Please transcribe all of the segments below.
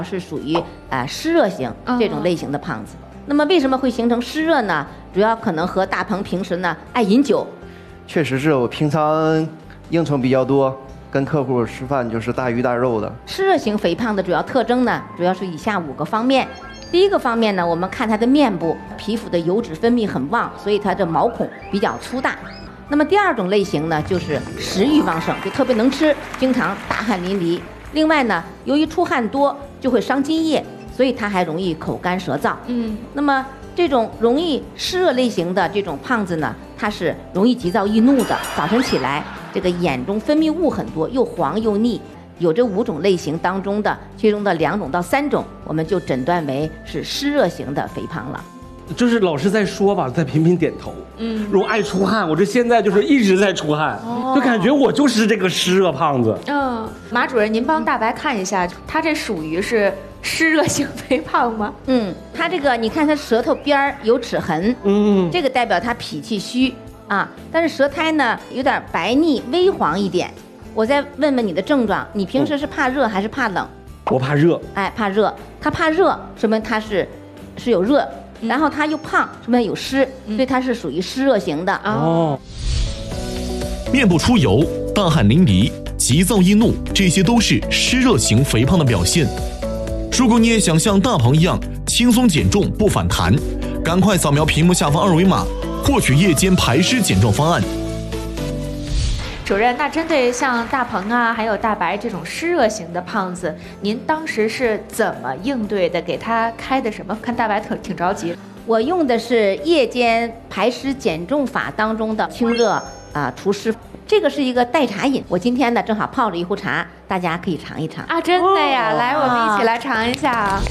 是属于湿热型这种类型的胖子。那么为什么会形成湿热呢？主要可能和大鹏平时呢爱饮酒。 确实是我平常应酬比较多，跟客户吃饭就是大鱼大肉的。 湿热型肥胖的主要特征呢，主要是以下5个方面。第一个方面呢，我们看他的面部皮肤的油脂分泌很旺，所以他的毛孔比较粗大。那么第2种类型呢，就是食欲旺盛，就特别能吃，经常大汗淋漓。另外呢，由于出汗多就会伤津液，所以他还容易口干舌燥。那么这种容易湿热类型的这种胖子呢，他是容易急躁易怒的，早晨起来这个眼中分泌物很多，又黄又腻。有这5种类型当中的其中的2种到3种，我们就诊断为是湿热型的肥胖了。 就是老师在说吧，在频频点头。如果爱出汗，我这现在就是一直在出汗，就感觉我就是这个湿热胖子。 马主任，您帮大白看一下，他这属于是湿热型肥胖吗？ 他这个你看他舌头边儿有齿痕，这个代表他脾气虚啊，但是舌苔呢有点白腻微黄一点。我再问问你的症状，你平时是怕热还是怕冷？ 我怕热。 怕热。他怕热，说明他是有热，然后他又胖，说明有湿，所以他是属于湿热型的。 面部出油、大汗淋漓、急躁易怒，这些都是湿热型肥胖的表现。如果你也想像大鹏一样轻松减重不反弹，赶快扫描屏幕下方2维码，获取夜间排湿减重方案。 主任，那针对像大鹏啊，还有大白这种湿热型的胖子，您当时是怎么应对的？给他开的什么？看大白挺着急。 我用的是夜间排湿减重法当中的清热除湿，这个是一个代茶饮。我今天呢正好泡着一壶茶，大家可以尝一尝啊！真的呀，来，我们一起来尝一下啊。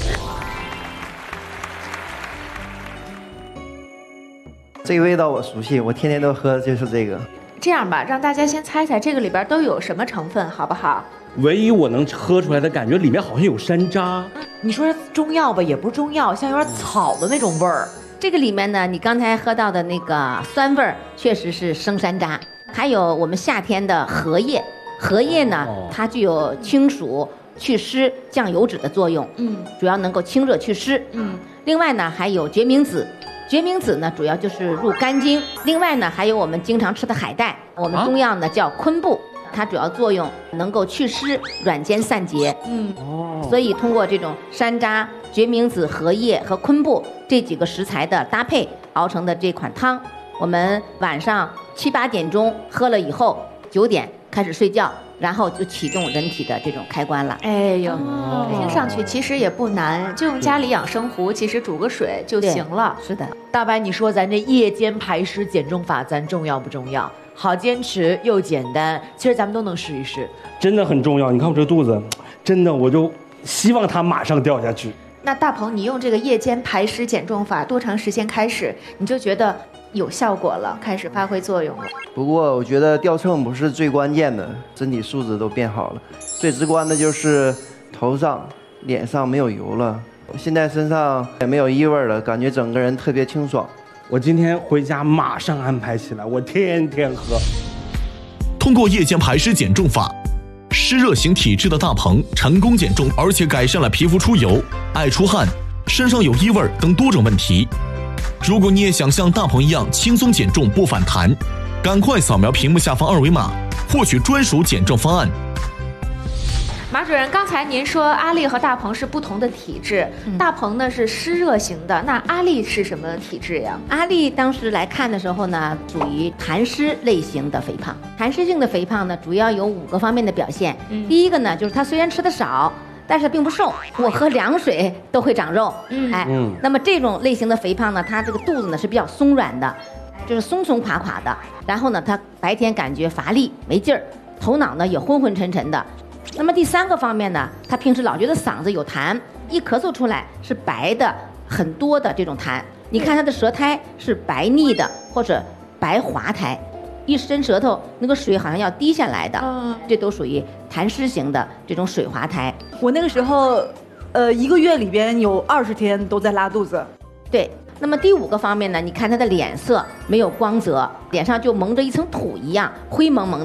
这个味道我熟悉，我天天都喝，就是这个。 这样吧，让大家先猜猜这个里边都有什么成分，好不好？ 唯一我能喝出来的感觉，里面好像有山楂。 你说中药吧，也不是中药，像有点草的那种味儿。 这个里面呢，你刚才喝到的那个酸味儿，确实是生山楂。还有我们夏天的荷叶，荷叶呢，它具有清暑、祛湿、降油脂的作用。主要能够清热祛湿。另外呢，还有决明子。决明子呢，主要就是入肝经。另外呢，还有我们经常吃的海带，我们中药呢叫昆布，它主要作用能够祛湿、软坚散结。所以通过这种山楂、决明子、荷叶和昆布这几个食材的搭配熬成的这款汤，我们晚上7、8点钟喝了以后，9点开始睡觉，然后就启动人体的这种开关了。 哎呦，听上去其实也不难，就用家里养生壶，其实煮个水就行了。 是的， 大白，你说咱这夜间排湿减重法，咱重要不重要？好坚持又简单，其实咱们都能试一试。 真的很重要。你看我这肚子，真的我就希望它马上掉下去。 那大鹏，你用这个夜间排湿减重法多长时间开始你就觉得有效果了，开始发挥作用了？ 不过我觉得掉秤不是最关键的，身体素质都变好了。最直观的就是头上、脸上没有油了，现在身上也没有异味了，感觉整个人特别清爽。 我今天回家马上安排起来，我天天喝。 通过夜间排湿减重法，湿热型体质的大鹏成功减重，而且改善了皮肤出油、爱出汗、身上有异味等多种问题。如果你也想像大鹏一样轻松减重不反弹，赶快扫描屏幕下方2维码，获取专属减重方案。 马主任，刚才您说阿丽和大鹏是不同的体质，大鹏呢是湿热型的，那阿丽是什么体质呀？ 阿丽当时来看的时候呢，属于痰湿类型的肥胖。痰湿性的肥胖呢，主要有5个方面的表现。第一个呢，就是她虽然吃的少，但是并不瘦，我喝凉水都会长肉。那么这种类型的肥胖呢，它这个肚子呢是比较松软的，就是松松垮垮的。然后呢，她白天感觉乏力没劲儿，头脑呢也昏昏沉沉的。那么第3个方面呢，他平时老觉得嗓子有痰，一咳嗽出来是白的很多的这种痰。你看他的舌苔是白腻的或者白滑苔，一伸舌头那个水好像要滴下来的，这都属于痰湿型的这种水滑苔。 我那个时候1个月里边有20天都在拉肚子。 对，那么第5个方面呢，你看他的脸色没有光泽，脸上就蒙着一层土一样，灰蒙蒙的，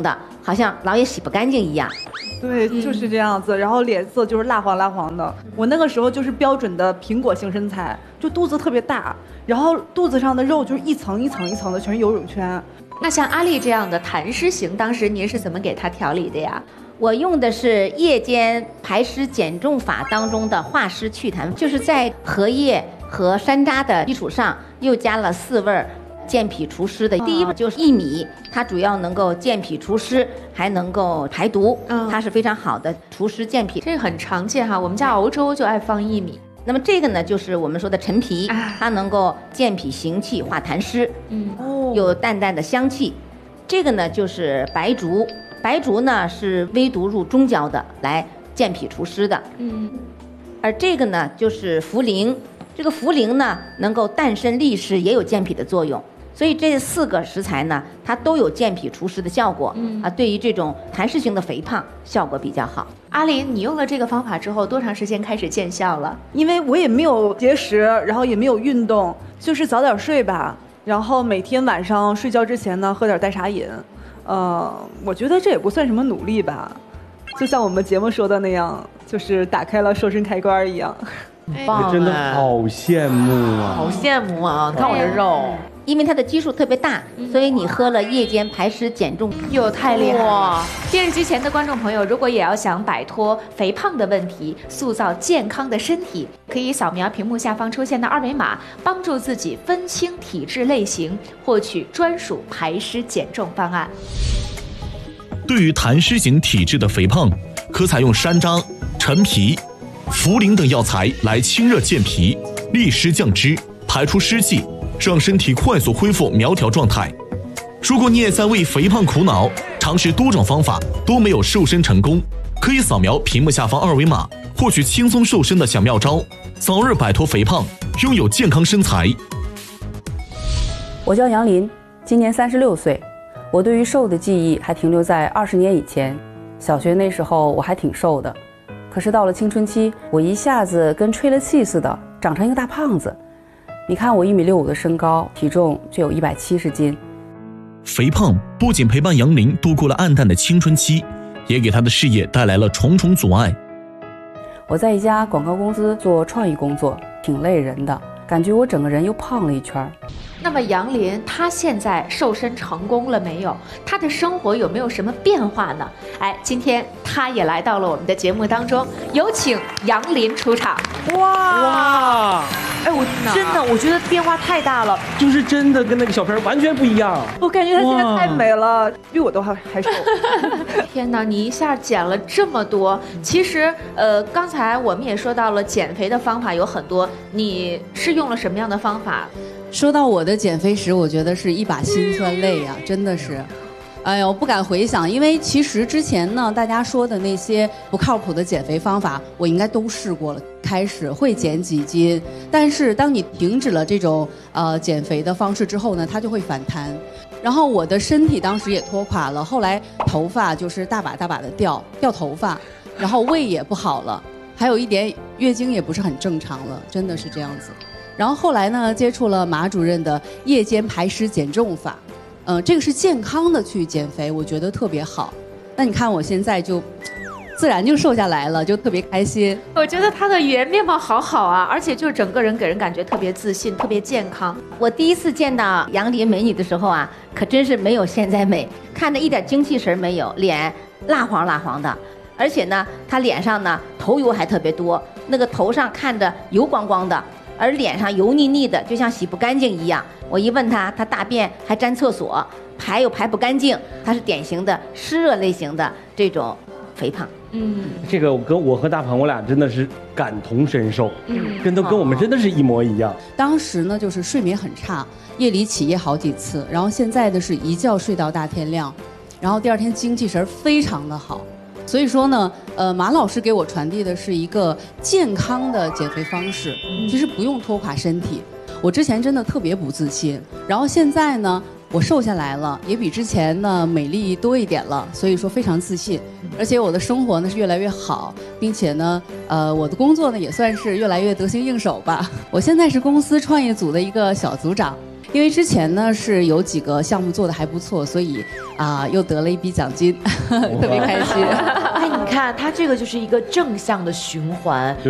好像老也洗不干净一样。 对，就是这样子，然后脸色就是蜡黄蜡黄的。我那个时候就是标准的苹果型身材，就肚子特别大，然后肚子上的肉就是一层一层一层的，全是游泳圈。 那像阿丽这样的痰湿型，当时您是怎么给她调理的呀？ 我用的是夜间排湿减重法当中的化湿祛痰，就是在荷叶和山楂的基础上，又加了4味健脾除湿的。第一个就是薏米，它主要能够健脾除湿，还能够排毒，它是非常好的除湿健脾。 这个很常见哈，我们家熬粥就爱放薏米。 那么这个呢，就是我们说的陈皮，它能够健脾行气、化痰湿，有淡淡的香气。这个呢就是白术，白术呢是微毒入中焦的，来健脾除湿的。而这个呢就是茯苓，这个茯苓呢能够淡参利湿，也有健脾的作用。所以这4个食材呢，它都有健脾除湿的效果。对于这种痰湿型的肥胖，效果比较好。 阿林，你用了这个方法之后，多长时间开始见效了？ 因为我也没有节食，然后也没有运动，就是早点睡吧，然后每天晚上睡觉之前呢，喝点代茶饮。我觉得这也不算什么努力吧，就像我们节目说的那样，就是打开了瘦身开关一样。 棒，真的好羡慕啊！ 好羡慕啊！看我这肉。 因为它的基数特别大，所以你喝了夜间排湿减重， 哟，太厉害了！电视机前的观众朋友，如果也要想摆脱肥胖的问题，塑造健康的身体，可以扫描屏幕下方出现的2维码，帮助自己分清体质类型，获取专属排湿减重方案。 对于痰湿型体质的肥胖，可采用山楂、陈皮、茯苓等药材来清热健脾、利湿降脂、排出湿气，让身体快速恢复苗条状态。如果你也在为肥胖苦恼，尝试多种方法都没有瘦身成功，可以扫描屏幕下方2维码，获取轻松瘦身的小妙招，早日摆脱肥胖，拥有健康身材。 我叫杨林，今年36岁。我对于瘦的记忆还停留在20年以前，小学那时候我还挺瘦的，可是到了青春期，我一下子跟吹了气似的，长成一个大胖子。你看我1.65米的身高，体重就有170斤。 肥胖不仅陪伴杨林度过了暗淡的青春期，也给他的事业带来了重重阻碍。 我在一家广告公司做创意工作，挺累人的，感觉我整个人又胖了一圈。 那么杨林他现在瘦身成功了没有？他的生活有没有什么变化呢？今天他也来到了我们的节目当中，有请杨林出场。 哇！ 我觉得变化太大了， 就是真的跟那个小片完全不一样。 我感觉她现在太美了，比我都还瘦。 天哪，你一下减了这么多！其实，刚才我们也说到了减肥的方法有很多，你是用了什么样的方法？ 说到我的减肥史，我觉得是一把辛酸泪呀，真的是。哎呦，不敢回想，因为其实之前呢，大家说的那些不靠谱的减肥方法，我应该都试过了。开始会减几斤，但是当你停止了这种减肥的方式之后呢，它就会反弹。然后我的身体当时也拖垮了，后来头发就是大把大把的掉头发，然后胃也不好了，还有一点月经也不是很正常了，真的是这样子。然后后来呢，接触了马主任的夜间排湿减重法。这个是健康的去减肥，我觉得特别好。那你看我现在就自然就瘦下来了，就特别开心。 我觉得她的语言面貌好好啊，而且就是整个人给人感觉特别自信，特别健康。 我第一次见到杨林美女的时候啊，可真是没有现在美，看着一点精气神没有，脸蜡黄蜡黄的，而且呢，她脸上呢头油还特别多，那个头上看着油光光的，而脸上油腻腻的，就像洗不干净一样。我一问她，她大便还沾厕所，排又排不干净，她是典型的湿热类型的这种肥胖。 这个我和大鹏，我俩真的是感同身受，跟我们真的是一模一样。 当时呢，就是睡眠很差，夜里起夜好几次，然后现在的是一觉睡到大天亮，然后第二天精气神非常的好。所以说呢，马老师给我传递的是一个健康的减肥方式，其实不用拖垮身体。我之前真的特别不自信，然后现在呢，我瘦下来了，也比之前呢美丽多一点了，所以说非常自信，而且我的生活呢是越来越好，并且呢，我的工作呢也算是越来越得心应手吧。我现在是公司创业组的一个小组长， 因为之前呢是有几个项目做的还不错，所以又得了一笔奖金，特别开心。 哎，你看他这个就是一个正向的循环。